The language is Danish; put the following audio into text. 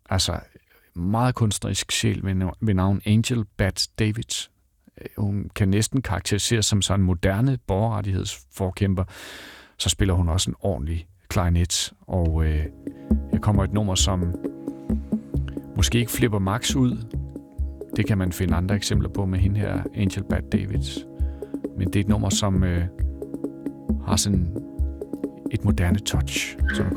altså meget kunstnerisk sjæl ved navn Angel Bat Davids. Hun kan næsten karakteriseres som sådan en moderne borgerrettighedsforkæmper. Så spiller hun også en ordentlig klarinet, og jeg kommer et nummer, som måske ikke flipper max ud. Det kan man finde andre eksempler på med hende her, Angel Bat Davids. Men det er et nummer, som har sådan et moderne touch, som